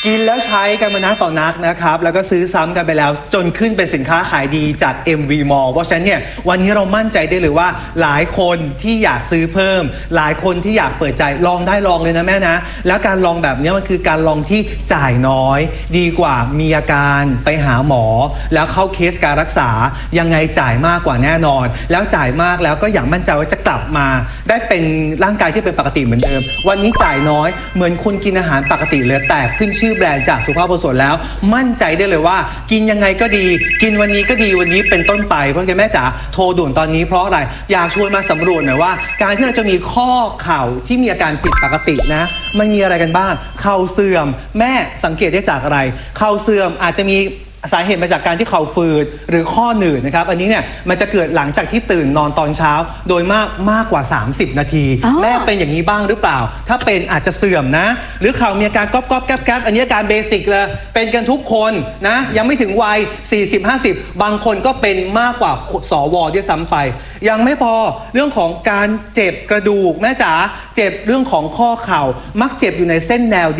กินแล้วใช้กันมานักต่อนักนะครับแล้วก็ซื้อซ้ำกันไปแล้วจนขึ้นเป็นสินค้าขายดีจาก MV Mall เพราะฉะนั้นเนี่ยวันนี้เรามั่นใจได้เลยว่าหลายคนที่อยากซื้อเพิ่มหลายคนที่อยากเปิดใจลองได้ลองเลยนะแม่นะแล้วการลองแบบนี้มันคือการลองที่จ่ายน้อยดีกว่ามีอาการไปหาหมอแล้วเข้าเคสการรักษายังไงจ่ายมากกว่าแน่นอนแล้วจ่ายมากแล้วก็อย่างมั่นใจว่าจะกลับมาได้เป็นร่างกายที่เป็นปกติเหมือนเดิมวันนี้จ่ายน้อยเหมือนคุณกินอาหารปกติเลยแต่ขึ้นชื่อแบรนด์จากสุภาพบุรุษแล้วมั่นใจได้เลยว่ากินยังไงก็ดีกินวันนี้ก็ดีวันนี้เป็นต้นไปเพราะงั้นแม่จ๋าโทรด่วนตอนนี้เพราะอะไรอยากชวนมาสำรวจหน่อยว่าการที่เราจะมีข้อเข่าที่มีอาการผิดปกตินะมันมีอะไรกันบ้างเข่าเสื่อมแม่สังเกตได้จากอะไรเข่าเสื่อมอาจจะมีสาเหตุมาจากการที่เข่าฝืดหรือข้อหนืดนะครับอันนี้เนี่ยมันจะเกิดหลังจากที่ตื่นนอนตอนเช้าโดยมากกว่า30นาทีแม่เป็นอย่างนี้บ้างหรือเปล่าถ้าเป็นอาจจะเสื่อมนะหรือเข่ามีอาการก๊อบแก๊บอันนี้อาการเบสิกเลยเป็นกันทุกคนนะยังไม่ถึงวัย40-50บางคนก็เป็นมากกว่าสวด้วยซ้ำไปยังไม่พอเรื่องของการเจ็บกระดูกแม่จ๋าเจ็บเรื่องของข้อเข่ามักเจ็บอยู่ในเส้นแนว